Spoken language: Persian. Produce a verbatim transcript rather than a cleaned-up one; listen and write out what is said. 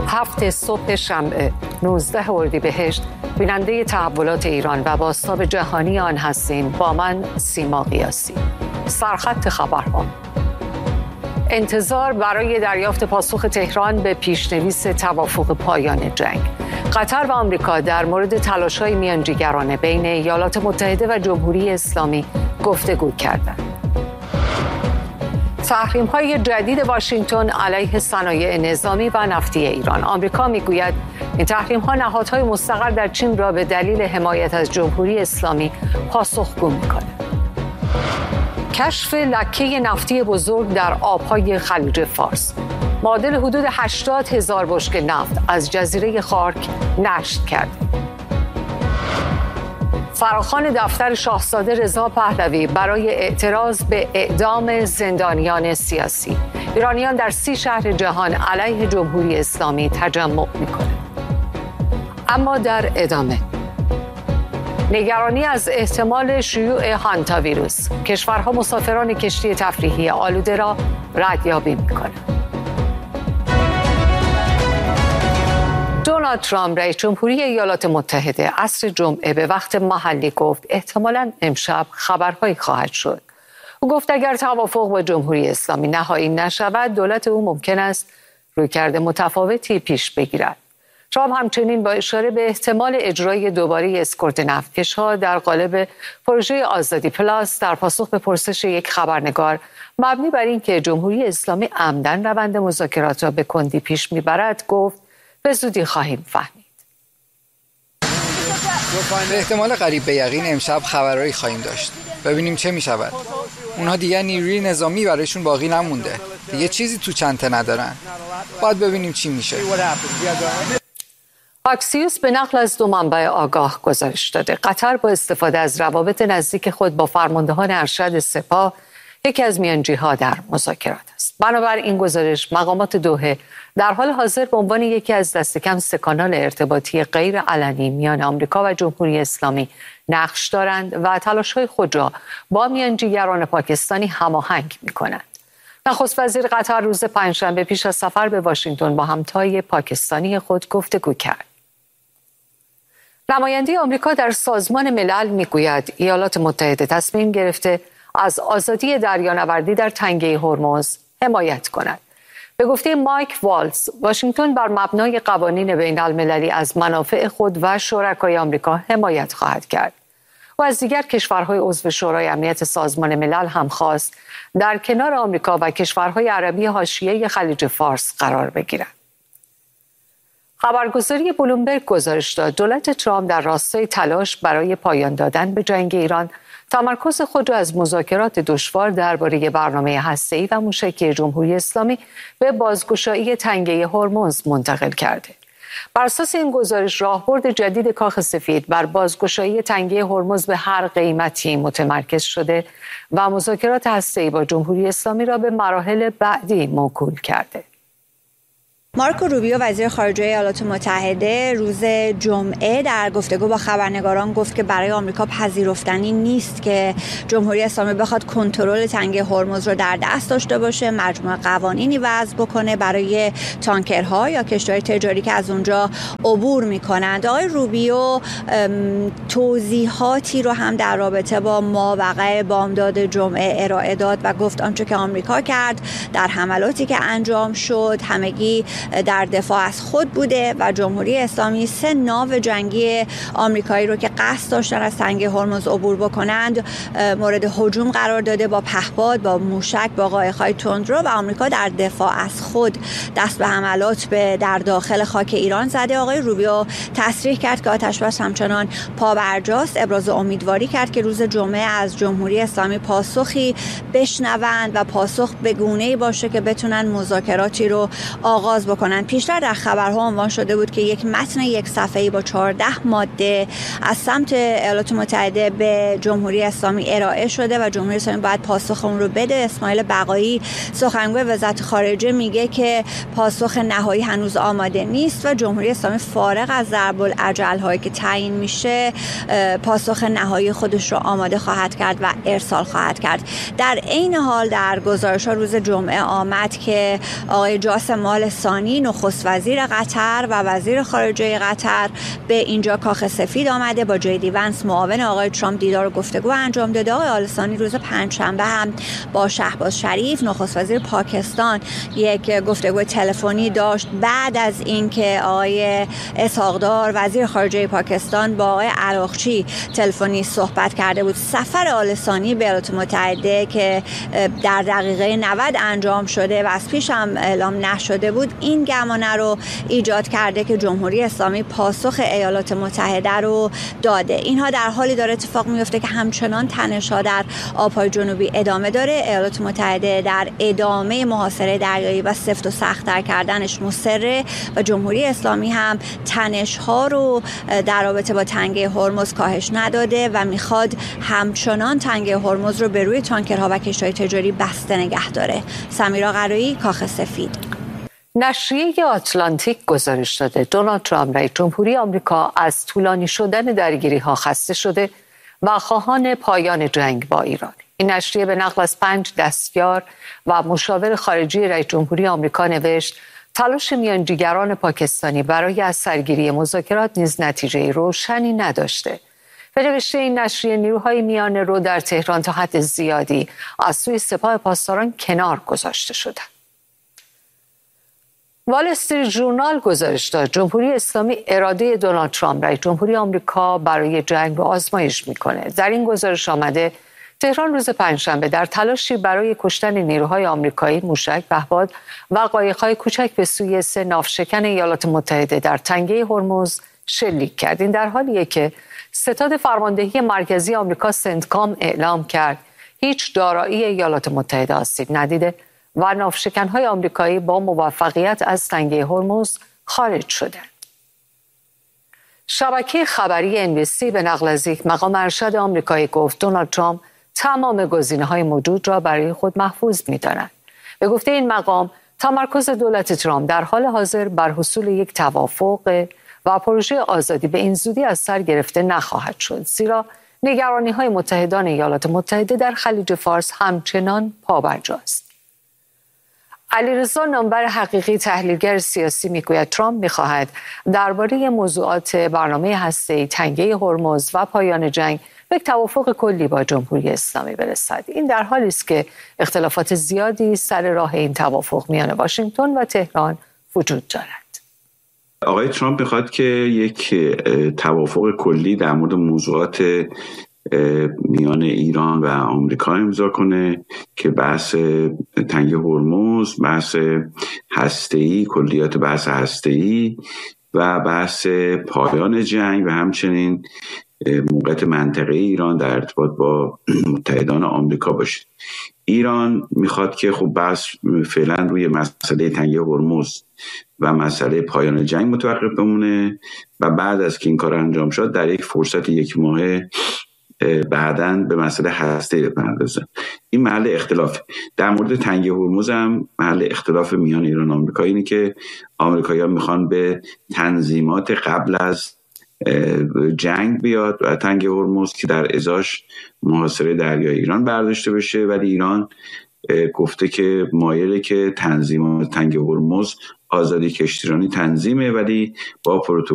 هفت صبح شنبه نوزده اردیبهشت بیننده تحولات ایران و بازتاب جهانی آن هستیم. با من سیما قیاسی. سرخط خبرها. انتظار برای دریافت پاسخ تهران به پیشنویس توافق پایان جنگ. قطر و آمریکا در مورد تلاش‌های میانجیگرانه بین ایالات متحده و جمهوری اسلامی گفتگو کردند. تحریم‌های جدید واشنگتن علیه صنایع نظامی و نفتی ایران. آمریکا میگوید این تحریم‌ها نهادهای مستقر در چین را به دلیل حمایت از جمهوری اسلامی پاسخگو می‌کند. کشف لکه نفتی بزرگ در آب‌های خلیج فارس. معادل حدود هشتاد هزار بشکه نفت از جزیره خارک نشت کرد. فراخوان دفتر شاهزاده رضا پهلوی برای اعتراض به اعدام زندانیان سیاسی. ایرانیان در سی شهر جهان علیه جمهوری اسلامی تجمع می‌کنند. اما در ادامه نگرانی از احتمال شیوع هانتا ویروس. کشورها مسافران کشتی تفریحی آلوده را ردیابی می‌کنند. دونالد ترامپ رئیس جمهوری ایالات متحده عصر جمعه به وقت محلی گفت احتمالاً امشب خبرهایی خواهد شد. او گفت اگر توافق با جمهوری اسلامی نهایی نشود دولت او ممکن است رویکرد متفاوتی پیش بگیرد. ترامپ همچنین با اشاره به احتمال اجرای دوباره اسکورت نفتکش‌ها در قالب پروژه آزادی پلاس در پاسخ به پرسش یک خبرنگار مبنی بر اینکه جمهوری اسلامی عمدن روند مذاکرات را به کندی پیش میبرد گفت به زودی خواهیم فهمید. به احتمال قریب به یقین امشب خبرایی خواهیم داشت. ببینیم چه می شود. اونها دیگه نیروی نظامی برایشون باقی نمونده. دیگه چیزی تو چنته ندارن. باید ببینیم چی میشه. اکسیوس به نقل از دو منبع آگاه گزارش داده قطر با استفاده از روابط نزدیک خود با فرماندهان ارشد سپاه یکی از میانجی‌ها در مذاکرات است. بنابر این گزارش مقامات دوحه در حال حاضر به عنوان یکی از دست کم سه کانال ارتباطی غیر علنی میان آمریکا و جمهوری اسلامی نقش دارند و تلاش‌های خود را با میانجیگران پاکستانی هماهنگ می‌کنند. نخست وزیر قطر روز پنجشنبه پیش از سفر به واشنگتن با همتای پاکستانی خود گفتگو کرد. نماینده آمریکا در سازمان ملل میگوید ایالات متحده تصمیم گرفته از آزادی دریانوردی در تنگه هرمز حمایت کند. به گفته مایک والتز، واشنگتن بر مبنای قوانین بین المللی از منافع خود و شرکای آمریکا حمایت خواهد کرد. و از دیگر کشورهای عضو شورای امنیت سازمان ملل هم خواست در کنار آمریکا و کشورهای عربی حاشیه خلیج فارس قرار بگیرند. خبرگزاری بلومبرگ گزارش داد دولت ترامپ در راستای تلاش برای پایان دادن به جنگ ایران تمرکز خود را از مذاکرات دشوار درباره برنامه هسته‌ای و موشکی جمهوری اسلامی به بازگشایی تنگه هرمز منتقل کرده. بر اساس این گزارش راهبرد جدید کاخ سفید بر بازگشایی تنگه هرمز به هر قیمتی متمرکز شده و مذاکرات هسته‌ای با جمهوری اسلامی را به مراحل بعدی موکول کرده. مارکو روبیو وزیر خارجه ایالات متحده روز جمعه در گفتگو با خبرنگاران گفت که برای آمریکا پذیرفتنی نیست که جمهوری اسلامی بخواد کنترل تنگه هرمز رو در دست داشته باشه، مجموعه قوانینی وضع بکنه برای تانکرها یا کشتی‌های تجاری که از اونجا عبور می‌کنند. آقای روبیو توضیحاتی رو هم در رابطه با ماوقع بامداد جمعه ارائه داد و گفت آنچه که آمریکا کرد در حملاتی که انجام شد همگی در دفاع از خود بوده و جمهوری اسلامی سه ناو جنگی آمریکایی رو که قصد داشتن از تنگه هرمز عبور بکنند مورد هجوم قرار داده با پهپاد، با موشک، با قایق‌های تندرو و آمریکا در دفاع از خود دست به حملات به در داخل خاک ایران زده. آقای روبیو تصریح کرد که آتش‌بس همچنان پابرجاست. ابراز امیدواری کرد که روز جمعه از جمهوری اسلامی پاسخی بشنوند و پاسخ به گونه‌ای باشه که بتونن مذاکراتی رو آغاز بکنن. پیشتر در خبرها عنوان شده بود که یک متن یک صفحه‌ای با چهارده ماده از سمت ایالات متحده به جمهوری اسلامی ارائه شده و جمهوری اسلامی باید پاسخ اون رو بده. اسماعیل بقایی سخنگوی وزارت خارجه میگه که پاسخ نهایی هنوز آماده نیست و جمهوری اسلامی فارغ از ضرب العجل هایی که تعیین میشه پاسخ نهایی خودش رو آماده خواهد کرد و ارسال خواهد کرد. در عین حال در گزارش‌ها روز جمعه آمد که آقای جاسم آل ثانی زاهرانی نخست وزیر قطر و وزیر خارجه قطر به اینجا کاخ سفید آمده. با جی دی ونس معاون آقای ترامپ دیدار و گفتگو انجام داده. آقای آل ثانی روز پنجشنبه هم با شهباز شریف نخست وزیر پاکستان یک گفتگو تلفنی داشت بعد از اینکه آقای اسحاق‌دار وزیر خارجه پاکستان با آقای عراقچی تلفنی صحبت کرده بود. سفر آل ثانی به ایالات متحده که در دقیقه نود انجام شده و از پیش هم اعلام نشده بود، این گمانه رو ایجاد کرده که جمهوری اسلامی پاسخ ایالات متحده رو داده. اینها در حالی داره اتفاق میفته که همچنان تنش‌ها در آب‌های جنوبی ادامه داره. ایالات متحده در ادامه محاصره دریایی و سفت و سخت‌تر کردنش مصره و جمهوری اسلامی هم تنش‌ها رو در رابطه با تنگه هرمز کاهش نداده و میخواد همچنان تنگه هرمز رو به روی تانکرها و کشتی‌های تجاری بسته نگه داره. سمیرا قرایی، کاخ سفید. نشریه آتلانتیک گزارش داده دونالد ترامپ رئیس جمهوری آمریکا از طولانی شدن درگیری‌ها خسته شده و خواهان پایان جنگ با ایران. این نشریه به نقل از پنج دستیار و مشاور خارجی رئیس جمهوری آمریکا نوشت تلاش میانجیگران پاکستانی برای از سرگیری مذاکرات نیز نتیجه روشنی نداشته. به نوشته این نشریه نیروهای میانه رو در تهران تا حد زیادی از سوی سپاه پاسداران کنار گذاشته شدند. وال استریت ژورنال گزارش داد جمهوری اسلامی اراده دونالد ترامپ رئیس جمهوری آمریکا برای جنگ رو آزمایش میکنه. در این گزارش آمده تهران روز پنجشنبه در تلاشی برای کشتن نیروهای آمریکایی موشک پهپاد و قایق‌های کوچک به سوی سه ناوشکن ایالات متحده در تنگه هرمز شلیک کرد. این در حالیه که ستاد فرماندهی مرکزی آمریکا سنتکام اعلام کرد هیچ دارایی ایالات متحده آسیب ندیده و ناوشکن‌های آمریکایی با موفقیت از تنگه هرمز خارج شدند. شبکه خبری ان بی سی به نقل از یک مقام ارشد آمریکایی گفت دونالد ترامپ تمام گزینه‌های موجود را برای خود محفوظ می‌داند. به گفته این مقام تمرکز دولت ترامپ در حال حاضر بر حصول یک توافق و پروژه آزادی به این زودی از سر گرفته نخواهد شد، زیرا نگرانی‌های متحدان ایالات متحده در خلیج فارس همچنان پابرجاست. علیرضا نامور حقیقی تحلیلگر سیاسی میگوید ترامپ می‌خواهد درباره موضوعات برنامه هسته‌ای، تنگه هرمز و پایان جنگ به یک توافق کلی با جمهوری اسلامی برسد. این در حالی است که اختلافات زیادی سر راه این توافق میان واشنگتن و تهران وجود دارد. آقای ترامپ میخواد که یک توافق کلی در مورد موضوعات میان ایران و آمریکا امضا کنه که بحث تنگه هرمز، بحث هسته‌ای، کلیات بحث هسته‌ای و بحث پایان جنگ و همچنین موقعیت منطقه ایران در ارتباط با متحدان آمریکا باشه. ایران میخواد که خب بحث فعلا روی مسئله تنگه هرمز و مسئله پایان جنگ متوقف بمونه و بعد از که این کار انجام شد در یک فرصت یک ماهه بعداً به مسئله هسته بپردازه. این محل اختلاف. در مورد تنگه هرمز هم محل اختلاف میان ایران و آمریکا اینه که آمریکایی‌ها میخوان به تنظیمات قبل از جنگ بیاد و تنگه هرمز که در ازاش محاصره دریای ایران برداشته بشه، ولی ایران گفته که مایله که تنظیمات تنگه هرمز آزادی کشتیرانی تنظیمه ولی با پروتکل